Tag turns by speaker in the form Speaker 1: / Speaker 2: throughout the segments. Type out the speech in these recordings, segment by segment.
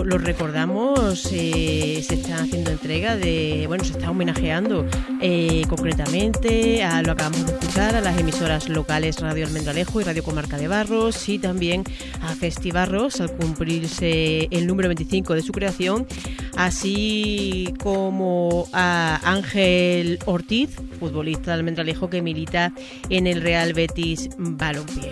Speaker 1: lo recordamos, se está haciendo entrega de, se está homenajeando concretamente lo acabamos de escuchar, a las emisoras locales Radio Almendralejo y Radio Comarca de Barros, y también a Festibarros al cumplirse el número 25 de su creación, así como a Ángel Ortiz, futbolista de Almendralejo que milita en el Real Betis Balompié.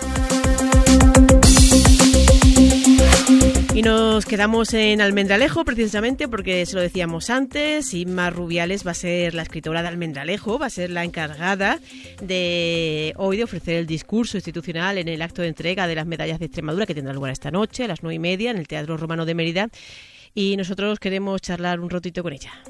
Speaker 1: Y nos quedamos en Almendralejo precisamente porque se lo decíamos antes, Inma Rubiales va a ser la escritora de Almendralejo, va a ser la encargada de hoy de ofrecer el discurso institucional en el acto de entrega de las medallas de Extremadura que tendrá lugar esta noche a las 9:30 en el Teatro Romano de Mérida, y nosotros queremos charlar un ratito con ella.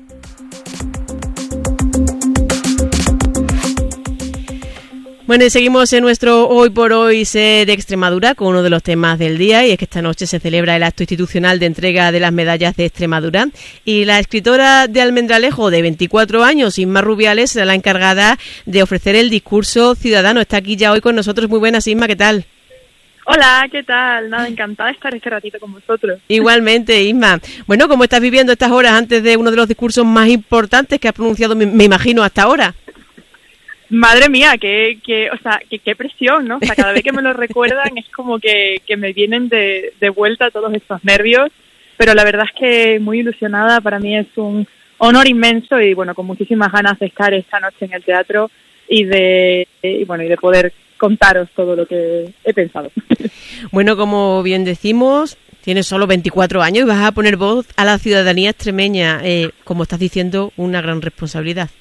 Speaker 1: Bueno, y seguimos en nuestro Hoy por Hoy Ser Extremadura con uno de los temas del día, y es que esta noche se celebra el acto institucional de entrega de las medallas de Extremadura, y la escritora de Almendralejo de 24 años, Inma Rubiales, será la encargada de ofrecer el discurso ciudadano. Está aquí ya hoy con nosotros. Muy buenas, Inma, ¿qué tal?
Speaker 2: Hola, ¿qué tal? Nada, encantada de estar este ratito con vosotros.
Speaker 1: Igualmente, Inma. Bueno, ¿cómo estás viviendo estas horas antes de uno de los discursos más importantes que has pronunciado, me imagino, hasta ahora?
Speaker 2: Madre mía, qué presión, ¿no? O sea, cada vez que me lo recuerdan es como que me vienen de vuelta todos estos nervios, pero la verdad es que muy ilusionada. Para mí es un honor inmenso y, con muchísimas ganas de estar esta noche en el teatro y de poder contaros todo lo que he pensado.
Speaker 1: Bueno, como bien decimos, tienes solo 24 años y vas a poner voz a la ciudadanía extremeña. Como estás diciendo, una gran responsabilidad.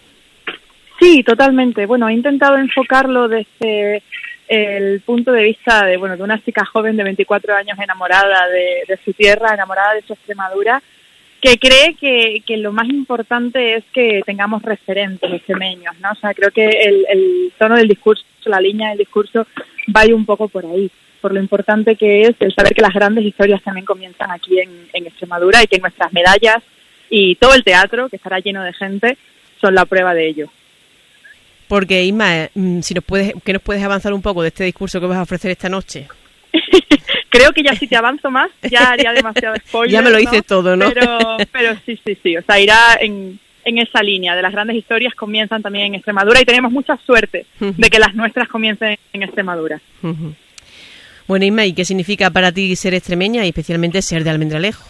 Speaker 2: Sí, totalmente. He intentado enfocarlo desde el punto de vista de una chica joven de 24 años enamorada de su tierra, enamorada de su Extremadura, que cree que lo más importante es que tengamos referentes extremeños, ¿no? O sea, creo que el tono del discurso, la línea del discurso va un poco por ahí, por lo importante que es el saber que las grandes historias también comienzan aquí en Extremadura y que nuestras medallas y todo el teatro, que estará lleno de gente, son la prueba de ello.
Speaker 1: Porque, Inma, ¿qué nos puedes avanzar un poco de este discurso que vas a ofrecer esta noche?
Speaker 2: Creo que ya si te avanzo más, ya haría demasiado spoiler.
Speaker 1: Ya me lo hice todo, ¿no?
Speaker 2: Pero sí. O sea, irá en esa línea de las grandes historias comienzan también en Extremadura y tenemos mucha suerte de que las nuestras comiencen en Extremadura.
Speaker 1: Bueno, Inma, ¿y qué significa para ti ser extremeña y especialmente ser de Almendralejo?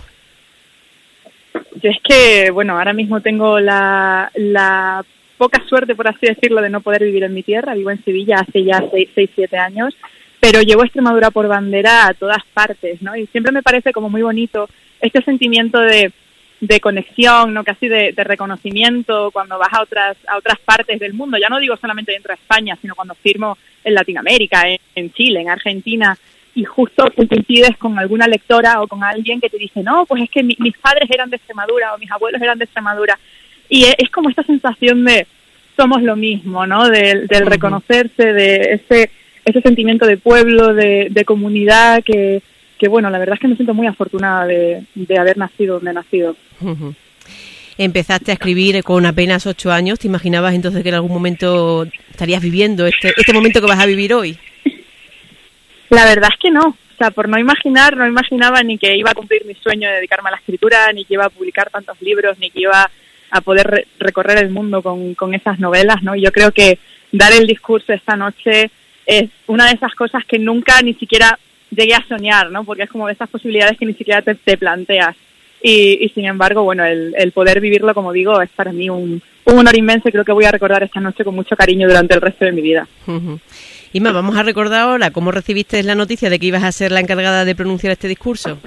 Speaker 2: Yo es que, ahora mismo tengo la poca suerte, por así decirlo, de no poder vivir en mi tierra. Vivo en Sevilla hace ya 6-7 años, pero llevo Extremadura por bandera a todas partes, ¿no? Y siempre me parece como muy bonito este sentimiento de conexión, ¿no? Casi de reconocimiento cuando vas a otras partes del mundo. Ya no digo solamente dentro de España, sino cuando firmo en Latinoamérica, en Chile, en Argentina, y justo coincides con alguna lectora o con alguien que te dice, no, pues es que mis padres eran de Extremadura o mis abuelos eran de Extremadura. Y es como esta sensación de somos lo mismo, ¿no? Del reconocerse, de ese sentimiento de pueblo, de comunidad, que la verdad es que me siento muy afortunada de haber nacido donde he nacido.
Speaker 1: Empezaste a escribir con apenas 8 años. ¿Te imaginabas entonces que en algún momento estarías viviendo este momento que vas a vivir hoy?
Speaker 2: La verdad es que no. O sea, por no imaginaba ni que iba a cumplir mi sueño de dedicarme a la escritura, ni que iba a publicar tantos libros, ni que iba a poder recorrer el mundo con esas novelas, ¿no? Y yo creo que dar el discurso esta noche es una de esas cosas que nunca ni siquiera llegué a soñar, ¿no? Porque es como de esas posibilidades que ni siquiera te planteas. Y sin embargo, el poder vivirlo, como digo, es para mí un honor inmenso y creo que voy a recordar esta noche con mucho cariño durante el resto de mi vida.
Speaker 1: Inma, vamos a recordar ahora cómo recibiste la noticia de que ibas a ser la encargada de pronunciar este discurso.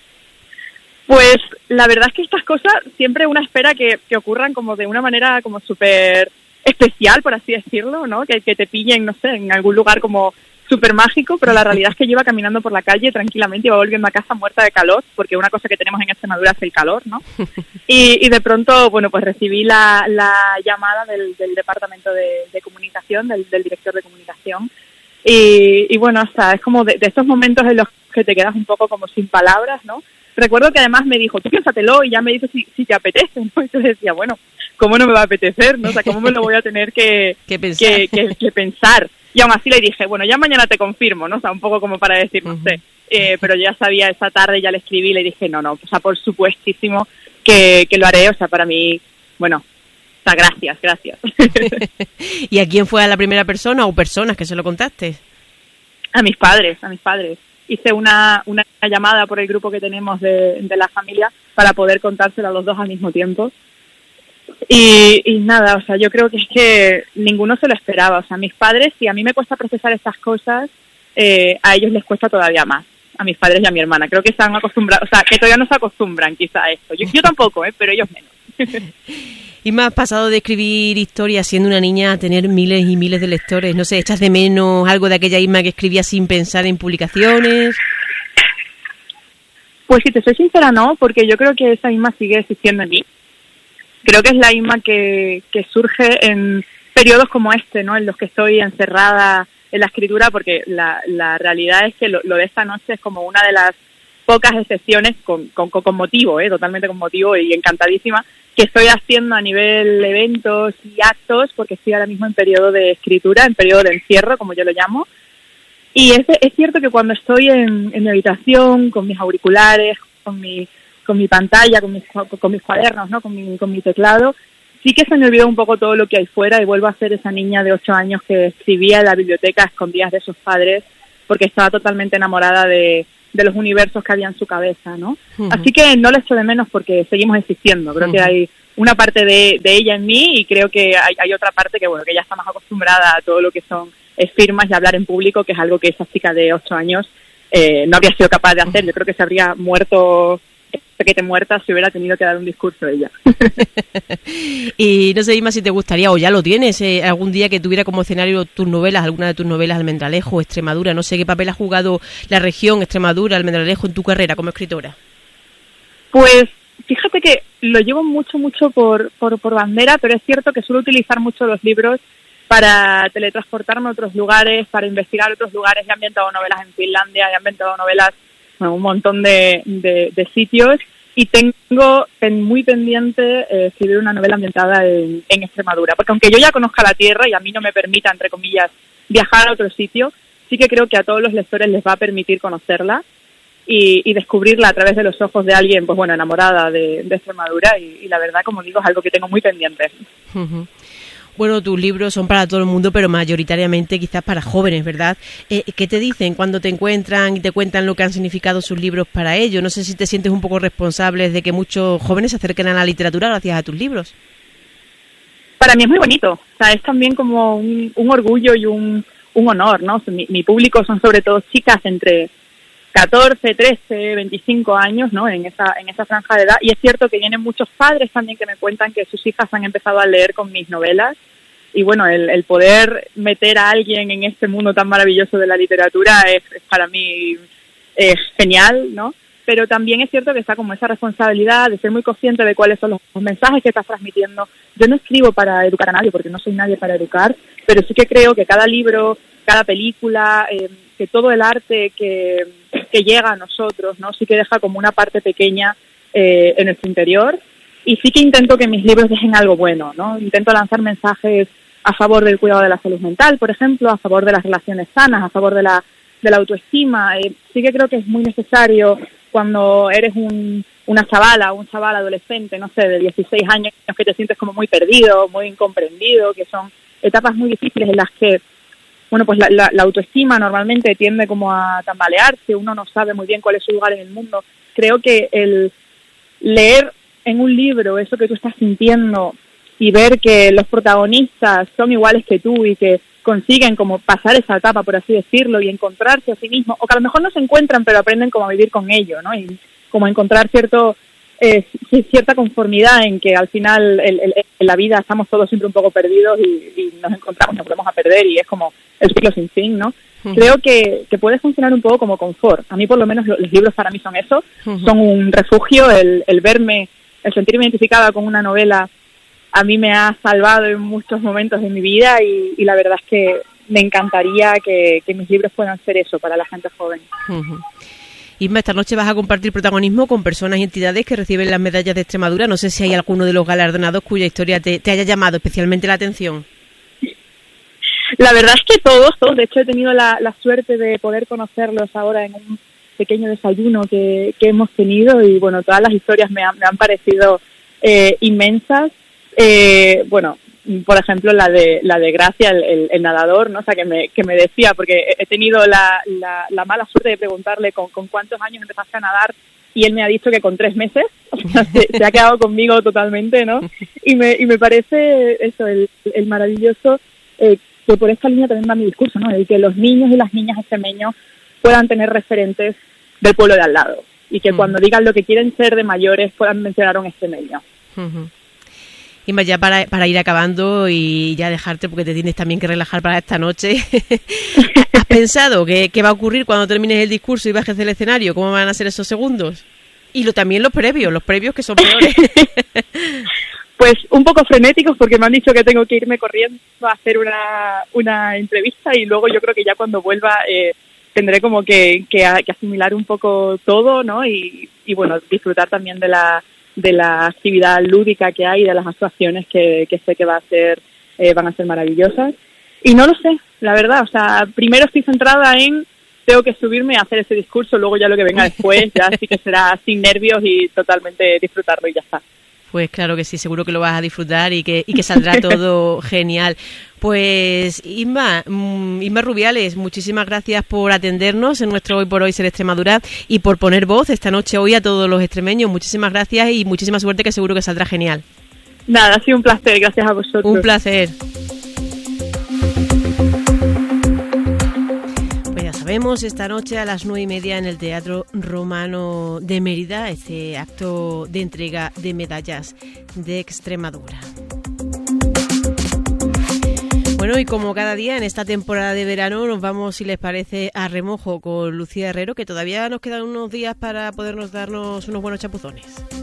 Speaker 2: Pues la verdad es que estas cosas siempre una espera que ocurran como de una manera como súper especial, por así decirlo, ¿no? Que te pillen, no sé, en algún lugar como súper mágico, pero la realidad es que yo iba caminando por la calle tranquilamente, iba volviendo a casa muerta de calor, porque una cosa que tenemos en Extremadura es el calor, ¿no? Y de pronto, pues recibí la llamada del departamento de comunicación, del director de comunicación, y o sea, es como de estos momentos en los que te quedas un poco como sin palabras, ¿no? Recuerdo que además me dijo, tú piénsatelo, y ya me dice si te apetece, ¿no? Entonces decía, ¿cómo no me va a apetecer, no? O sea, ¿cómo me lo voy a tener que pensar? Y aún así le dije, ya mañana te confirmo, ¿no? O sea, un poco como para decir, no sé. pero yo ya sabía esa tarde, ya le escribí y le dije, no, o sea, por supuestísimo que lo haré, o sea, para mí, bueno, o sea, gracias.
Speaker 1: ¿Y a quién fue a la primera persona o personas que se lo contaste?
Speaker 2: A mis padres. Hice una llamada por el grupo que tenemos de la familia para poder contárselo a los dos al mismo tiempo. Y nada, o sea, yo creo que es que ninguno se lo esperaba. O sea, mis padres, si a mí me cuesta procesar estas cosas, a ellos les cuesta todavía más. A mis padres y a mi hermana. Creo que están acostumbrados, o sea, que todavía no se acostumbran quizá a esto. Yo tampoco, pero ellos menos.
Speaker 1: Y me has pasado de escribir historias siendo una niña a tener miles y miles de lectores. No sé, ¿echas de menos algo de aquella Isma que escribía sin pensar en publicaciones?
Speaker 2: Pues si te soy sincera, no, porque yo creo que esa Isma sigue existiendo en mí. Creo que es la Isma que surge en periodos como este, ¿no? En los que estoy encerrada en la escritura, porque la realidad es que lo de esta noche es como una de las pocas excepciones con motivo, totalmente con motivo y encantadísima, que estoy haciendo a nivel eventos y actos, porque estoy ahora mismo en periodo de escritura, en periodo de encierro, como yo lo llamo. Y es cierto que cuando estoy en mi habitación, con mis auriculares, con mi pantalla, con mis cuadernos, ¿no? con mi teclado, sí que se me olvidó un poco todo lo que hay fuera y vuelvo a ser esa niña de 8 años que escribía en la biblioteca a escondidas de sus padres porque estaba totalmente enamorada de los universos que había en su cabeza, ¿no? Uh-huh. Así que no lo echo de menos porque seguimos existiendo. Creo que hay una parte de ella en mí y creo que hay otra parte que, bueno, que ya está más acostumbrada a todo lo que son firmas y hablar en público, que es algo que esa chica de 8 años no habría sido capaz de hacer. Yo creo que se habría muerta si hubiera tenido que dar un discurso ella.
Speaker 1: Y no sé, Isma, si te gustaría, o ya lo tienes, algún día que tuviera como escenario tus novelas, alguna de tus novelas, Almendralejo, Extremadura. No sé qué papel ha jugado la región Extremadura, Almendralejo en tu carrera como escritora.
Speaker 2: Pues fíjate que lo llevo mucho por bandera, pero es cierto que suelo utilizar mucho los libros para teletransportarme a otros lugares, para investigar otros lugares. He ambientado novelas en Finlandia, he ambientado novelas un montón de sitios y tengo muy pendiente escribir una novela ambientada en Extremadura, porque aunque yo ya conozca la tierra y a mí no me permita, entre comillas, viajar a otro sitio, sí que creo que a todos los lectores les va a permitir conocerla y descubrirla a través de los ojos de alguien, pues bueno, enamorada de Extremadura y la verdad, como digo, es algo que tengo muy pendiente.
Speaker 1: Uh-huh. Bueno, tus libros son para todo el mundo, pero mayoritariamente quizás para jóvenes, ¿verdad? ¿Qué te dicen cuando te encuentran y te cuentan lo que han significado sus libros para ellos? No sé si te sientes un poco responsable de que muchos jóvenes se acerquen a la literatura gracias a tus libros.
Speaker 2: Para mí es muy bonito, o sea, es también como un orgullo y un honor, ¿no? Mi público son sobre todo chicas entre 14, 13, 25 años, ¿no? En esa franja de edad. Y es cierto que vienen muchos padres también que me cuentan que sus hijas han empezado a leer con mis novelas. Y bueno, el poder meter a alguien en este mundo tan maravilloso de la literatura es para mí genial, ¿no? Pero también es cierto que está como esa responsabilidad de ser muy consciente de cuáles son los mensajes que estás transmitiendo. Yo no escribo para educar a nadie porque no soy nadie para educar, pero sí que creo que cada libro, cada película, que todo el arte que llega a nosotros, ¿no? Sí que deja como una parte pequeña en nuestro interior y sí que intento que mis libros dejen algo bueno, ¿no? Intento lanzar mensajes a favor del cuidado de la salud mental, por ejemplo, a favor de las relaciones sanas, a favor de la autoestima. Sí que creo que es muy necesario cuando eres una chavala o un chaval adolescente, no sé, de 16 años, que te sientes como muy perdido, muy incomprendido, que son etapas muy difíciles en las que bueno, pues la autoestima normalmente tiende como a tambalearse, uno no sabe muy bien cuál es su lugar en el mundo. Creo que el leer en un libro eso que tú estás sintiendo y ver que los protagonistas son iguales que tú y que consiguen como pasar esa etapa, por así decirlo, y encontrarse a sí mismos, o que a lo mejor no se encuentran, pero aprenden como a vivir con ello, ¿no? Y como a encontrar cierta conformidad en que al final en la vida estamos todos siempre un poco perdidos y nos encontramos, nos volvemos a perder y es como el ciclo sin fin, ¿no? Uh-huh. Creo que puede funcionar un poco como confort. A mí por lo menos los libros para mí son eso, uh-huh. Son un refugio, el verme, el sentirme identificada con una novela a mí me ha salvado en muchos momentos de mi vida y la verdad es que me encantaría que mis libros puedan ser eso para la gente joven.
Speaker 1: Uh-huh. Isma, esta noche vas a compartir protagonismo con personas y entidades que reciben las medallas de Extremadura. No sé si hay alguno de los galardonados cuya historia te haya llamado especialmente la atención. La
Speaker 2: verdad es que todos. De hecho, he tenido la suerte de poder conocerlos ahora en pequeño desayuno que hemos tenido y bueno, todas las historias me han parecido inmensas. Bueno, por ejemplo la de Gracia, el nadador, ¿no? O sea, que me decía, porque he tenido la mala suerte de preguntarle con cuántos años empezaste a nadar, y él me ha dicho que con 3 meses. O sea, se ha quedado conmigo totalmente, ¿no? Y me parece eso, el maravilloso, que por esta línea también va mi discurso, ¿no? El que los niños y las niñas extremeños puedan tener referentes del pueblo de al lado, y que cuando digan lo que quieren ser de mayores puedan mencionar a un extremeño.
Speaker 1: Inma, ya para ir acabando y ya dejarte, porque te tienes también que relajar para esta noche, ¿has pensado qué va a ocurrir cuando termines el discurso y bajes del escenario? ¿Cómo van a ser esos segundos? Y también los previos que son peores.
Speaker 2: Pues un poco frenéticos, porque me han dicho que tengo que irme corriendo a hacer una entrevista, y luego yo creo que ya cuando vuelva tendré como que asimilar un poco todo, ¿no? Y bueno, disfrutar también de la actividad lúdica que hay, de las actuaciones que sé que van a ser maravillosas. Y no lo sé, la verdad, o sea, primero estoy centrada en tengo que subirme a hacer ese discurso, luego ya lo que venga después ya sí que será sin nervios y totalmente disfrutarlo y ya está.
Speaker 1: Pues claro que sí, seguro que lo vas a disfrutar y que saldrá todo genial. Pues Inma Rubiales, muchísimas gracias por atendernos en nuestro Hoy por Hoy Ser Extremadura y por poner voz esta noche hoy a todos los extremeños. Muchísimas gracias y muchísima suerte, que seguro que saldrá genial.
Speaker 2: Nada, ha sido un placer, gracias a vosotros.
Speaker 1: Un placer. Vemos esta noche a las 9:30 en el Teatro Romano de Mérida este acto de entrega de medallas de Extremadura. Bueno, y como cada día en esta temporada de verano nos vamos, si les parece, a remojo con Lucía Herrero, que todavía nos quedan unos días para podernos darnos unos buenos chapuzones.